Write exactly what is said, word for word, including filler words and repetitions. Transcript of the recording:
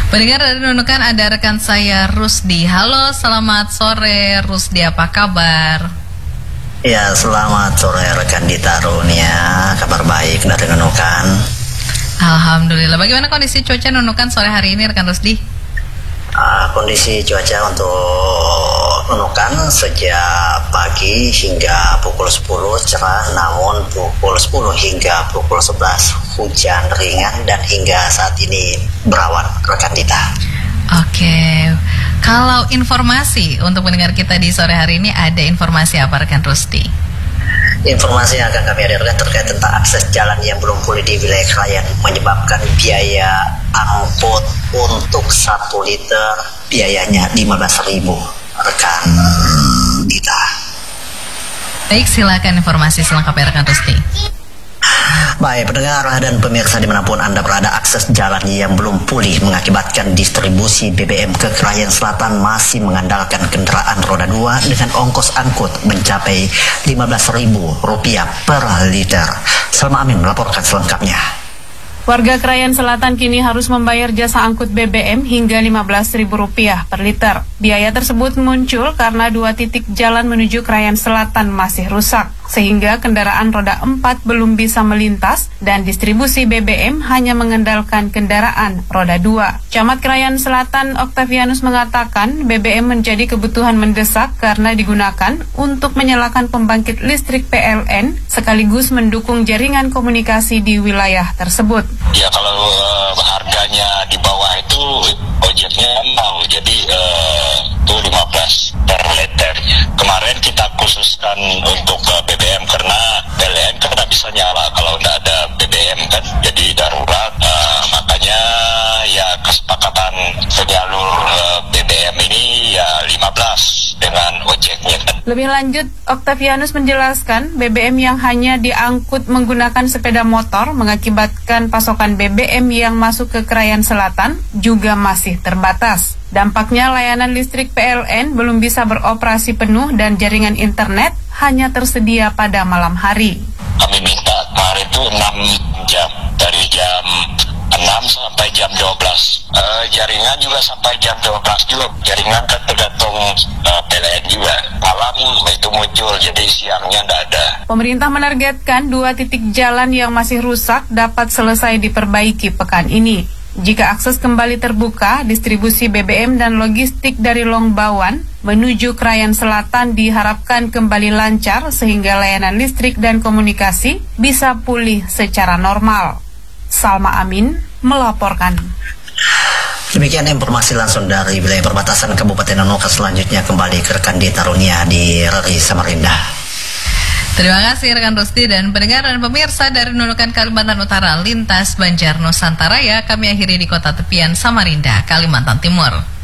Pendengar dari Nunukan, ada rekan saya Rusdi. Halo, selamat sore Rusdi, apa kabar? Ya, selamat sore rekan di Tarunia. Kabar baik dari Nunukan. Alhamdulillah. Bagaimana kondisi cuaca Nunukan sore hari ini rekan Rusdi? Uh, kondisi cuaca untuk Nunukan sejak pagi hingga pukul sepuluh cerah, namun pukul sepuluh hingga pukul sebelas hujan ringan dan hingga saat ini berawan rekan Dita. Oke, kalau informasi untuk mendengar kita di sore hari ini, ada informasi apa rekan Rusdi? Informasi yang akan kami hadirkan terkait tentang akses jalan yang belum pulih di wilayah Krayan menyebabkan biaya angkut untuk satu liter biayanya lima belas ribu rekan Dita. Baik, silakan informasi selengkapnya rekan Rusdi. Baik, pendengar dan pemirsa dimanapun Anda berada, akses jalan yang belum pulih mengakibatkan distribusi B B M ke Krayan Selatan masih mengandalkan kendaraan roda dua dengan ongkos angkut mencapai lima belas ribu rupiah per liter. Salma Amin melaporkan selengkapnya. Warga Krayan Selatan kini harus membayar jasa angkut B B M hingga lima belas ribu rupiah per liter. Biaya tersebut muncul karena dua titik jalan menuju Krayan Selatan masih rusak, sehingga kendaraan roda empat belum bisa melintas dan distribusi B B M hanya mengandalkan kendaraan roda dua. Camat Krayan Selatan Octavianus mengatakan B B M menjadi kebutuhan mendesak karena digunakan untuk menyalakan pembangkit listrik P L N sekaligus mendukung jaringan komunikasi di wilayah tersebut. Ya, kalau uh, harganya di bawah itu ojeknya mau jadi uh, itu lima belas per liter. Kemarin kita khususkan untuk uh, B B M karena P L N kan tidak bisa nyala kalau tidak ada B B M kan, jadi darurat. Uh, makanya ya kesepakatan penyalur uh, B B M ini ya lima belas dengan ojeknya kan. Lebih lanjut, Octavianus menjelaskan B B M yang hanya diangkut menggunakan sepeda motor mengakibatkan pasokan B B M yang masuk ke Krayan Selatan juga masih terbatas. Dampaknya layanan listrik P L N belum bisa beroperasi penuh dan jaringan internet hanya tersedia pada malam hari. Kami minta kemarin itu enam jam, dari jam enam sampai jam dua belas. Uh, jaringan juga sampai jam dua belas juga. Jaringan kan tergantung uh, P L N juga. Malam itu muncul, jadi siangnya tidak ada. Pemerintah menargetkan dua titik jalan yang masih rusak dapat selesai diperbaiki pekan ini. Jika akses kembali terbuka, distribusi B B M dan logistik dari Longbawan menuju Krayan Selatan diharapkan kembali lancar sehingga layanan listrik dan komunikasi bisa pulih secara normal. Salma Amin melaporkan. Demikian informasi langsung dari wilayah perbatasan Kabupaten Nunukan. Selanjutnya kembali ke rekan di Tarunia di Reri Samarinda. Terima kasih rekan Rusdi dan pendengar dan pemirsa dari Nunukan Kalimantan Utara lintas Banjar Nusantara. Ya, kami akhiri di kota tepian Samarinda, Kalimantan Timur.